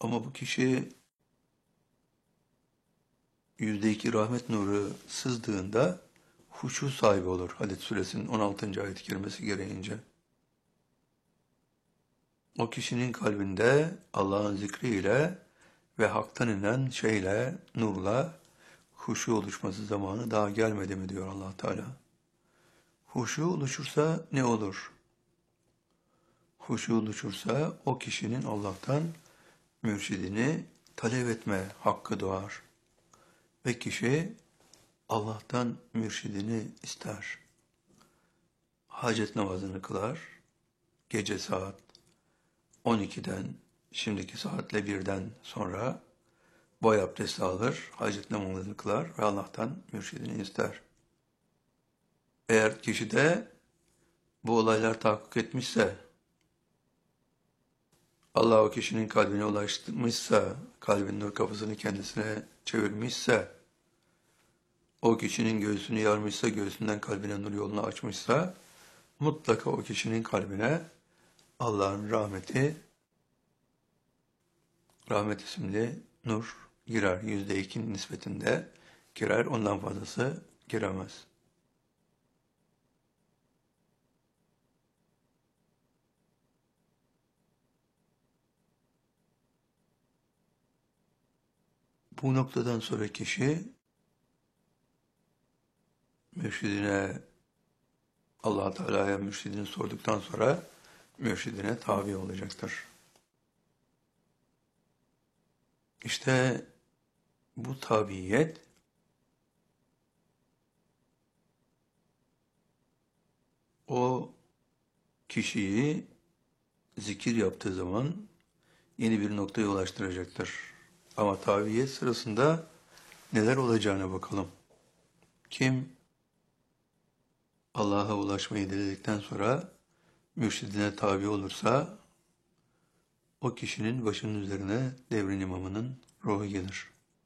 Ama bu kişi %2 rahmet nuru sızdığında huşu sahibi olur. Hadid suresinin 16. ayet-i kerimesi gereğince. O kişinin kalbinde Allah'ın zikriyle ve haktan inen şeyle, nurla huşu oluşması zamanı daha gelmedi mi diyor Allah Teala. Huşu oluşursa ne olur? Huşu oluşursa o kişinin Allah'tan mürşidini talep etme hakkı doğar. Ve kişi Allah'tan mürşidini ister. Hacet namazını kılar, gece saat 12'den, şimdiki saatle 1'den sonra boy abdesti alır, hacet namazını kılar ve Allah'tan mürşidini ister. Eğer kişide bu olaylar tahakkuk etmişse, Allah o kişinin kalbine ulaştırmışsa, kalbin nur kapısını kendisine çevirmişse, o kişinin göğsünü yarmışsa, göğsünden kalbine nur yolunu açmışsa, mutlaka o kişinin kalbine Allah'ın rahmet isimli nur girer. %2 nispetinde girer, ondan fazlası giremez. Bu noktadan sonra kişi mürşidine, Allah Teala'ya mürşidini sorduktan sonra mürşidine tabi olacaktır. İşte bu tabiyet o kişiyi zikir yaptığı zaman yeni bir noktaya ulaştıracaktır. Ama tabiyet sırasında neler olacağına bakalım. Kim Allah'a ulaşmayı diledikten sonra mürşidine tabi olursa o kişinin başının üzerine devrin imamının ruhu gelir.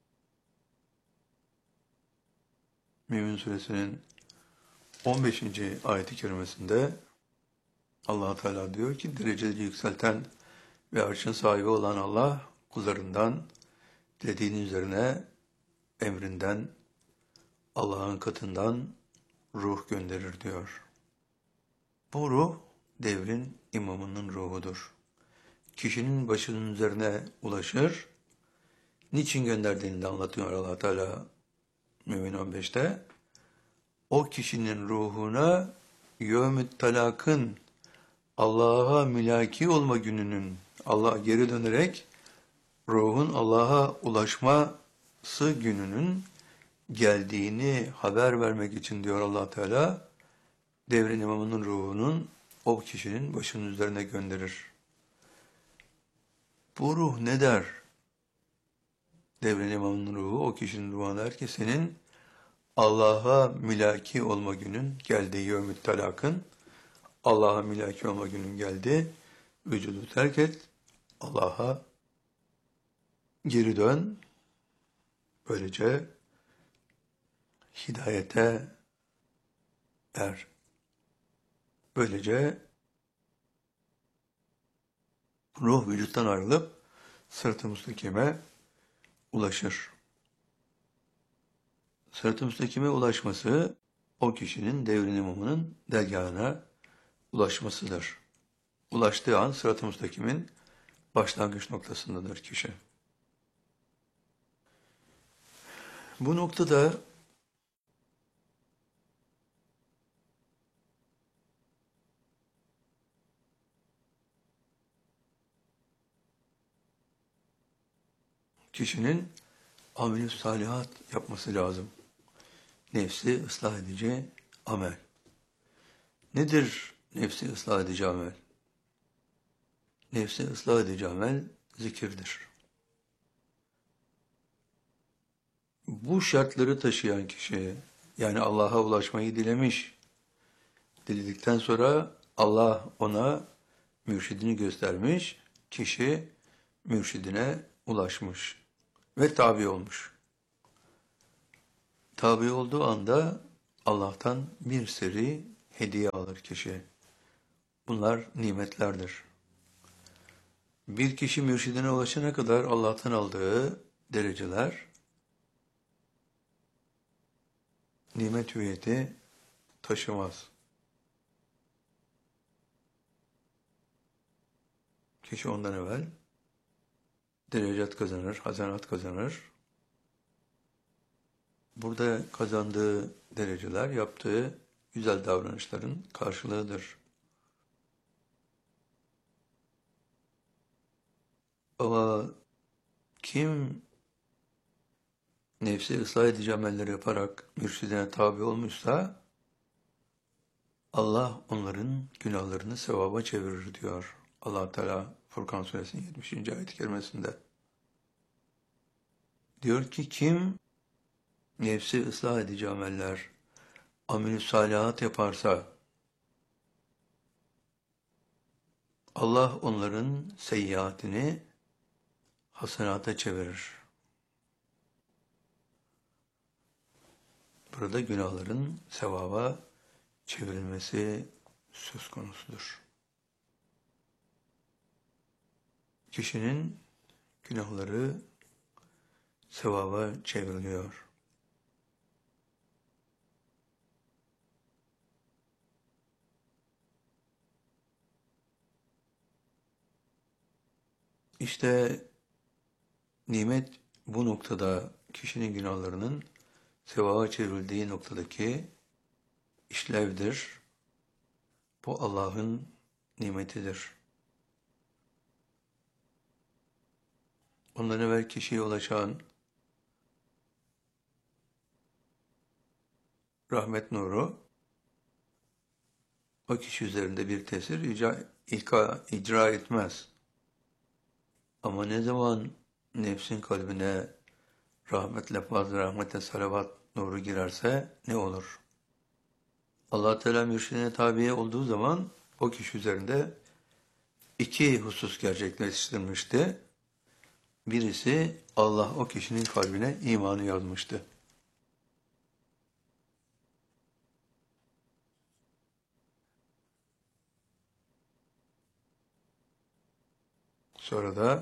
Mümin Suresinin 15. ayet-i kerimesinde Allah Teala diyor ki, dereceleri yükselten ve arşın sahibi olan Allah kullarından dilediğinin üzerine emrinden, Allah'ın katından ruh gönderir diyor. Bu ruh devrin imamının ruhudur. Kişinin başının üzerine ulaşır. Niçin gönderdiğini de anlatıyor Allah Teala Mümin 15'te. O kişinin ruhuna yevm-i talakın, Allah'a mülaki olma gününün, Allah'a geri dönerek ruhun Allah'a ulaşması gününün geldiğini haber vermek için diyor Allah Teala, devrin imamının ruhunun o kişinin başının üzerine gönderir. Bu ruh ne der? Devrin imamının ruhu o kişinin ruhuna der ki, senin Allah'a mülaki olma günün geldi, yevm-i talakın, Allah'a mülaki olma günün geldi, vücudu terk et, Allah'a geri dön, böylece hidayete er. Böylece ruh vücuttan ayrılıp sırat-ı müstakime ulaşır. Sırat-ı müstakime ulaşması o kişinin devrin imamının dergâhına ulaşmasıdır. Ulaştığı an sırat-ı müstakimin başlangıç noktasındadır kişi. Bu noktada kişinin amel-i salihat yapması lazım. Nefsi ıslah edici amel. Nedir nefsi ıslah edici amel? Nefsi ıslah edici amel zikirdir. Bu şartları taşıyan kişi, yani Allah'a ulaşmayı dilemiş, diledikten sonra Allah ona mürşidini göstermiş, kişi mürşidine ulaşmış ve tabi olmuş. Tabi olduğu anda Allah'tan bir seri hediye alır kişi. Bunlar nimetlerdir. Bir kişi mürşidine ulaşana kadar Allah'tan aldığı dereceler, nimet hüviyeti taşımaz. Kişi ondan evvel derecat kazanır, hasenat kazanır. Burada kazandığı dereceler, yaptığı güzel davranışların karşılığıdır. Ama kim nefsi ıslah edici ameller yaparak mürşidine tabi olmuşsa, Allah onların günahlarını sevaba çevirir diyor Allah Teala Furkan Suresinin 70. ayet-i kerimesinde. Diyor ki kim nefsi ıslah edici ameller, amel-i salihat yaparsa, Allah onların seyyiatini hasenata çevirir. Burada günahların sevaba çevrilmesi söz konusudur. Kişinin günahları sevaba çevriliyor. İşte nimet bu noktada kişinin günahlarının sevaba çevrildiği noktadaki işlevdir. Bu Allah'ın nimetidir. Ondan evvel kişiye ulaşan rahmet nuru o kişi üzerinde bir tesir icra etmez. Ama ne zaman nefsin kalbine rahmetle fazla, rahmetle salavat nuru girerse ne olur? Allah Teala mürşidine tabi olduğu zaman o kişi üzerinde iki husus gerçekleştirmişti. Birisi Allah o kişinin kalbine imanı yazmıştı. Sonra da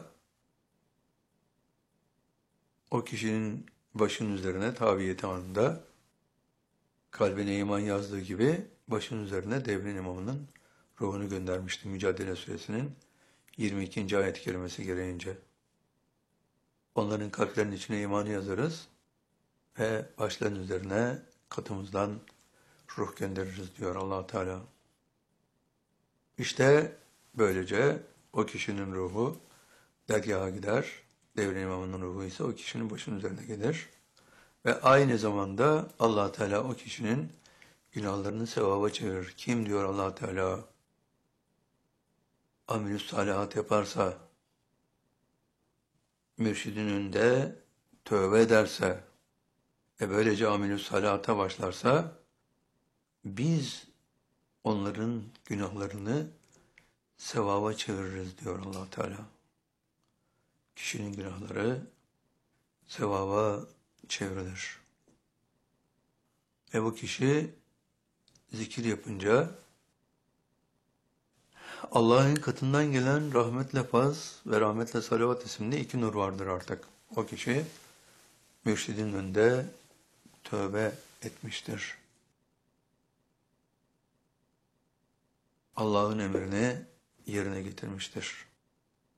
o kişinin başının üzerine tabiyeti anında kalbine iman yazdığı gibi başının üzerine devrin imamının ruhunu göndermişti Mücadele Suresinin 22. ayet-i kerimesi gereğince. Onların kalplerinin içine imanı yazarız ve başların üzerine katımızdan ruh göndeririz diyor Allah Teala. İşte böylece o kişinin ruhu dergaha gider, devrin imamının ruhu ise o kişinin başının üzerine gelir. Ve aynı zamanda Allah Teala o kişinin günahlarını sevaba çevirir. Kim diyor Allah Teala? Amel-i salihat yaparsa, mürşidin önünde tövbe ederse ve böylece amel-i salihata başlarsa, biz onların günahlarını sevaba çeviririz diyor Allah Teala. Kişinin günahları sevaba çevrilir. Ve bu kişi zikir yapınca Allah'ın katından gelen rahmetle faz ve rahmetle salavat isimli iki nur vardır artık. O kişi mürşidin önünde tövbe etmiştir. Allah'ın emrini yerine getirmiştir.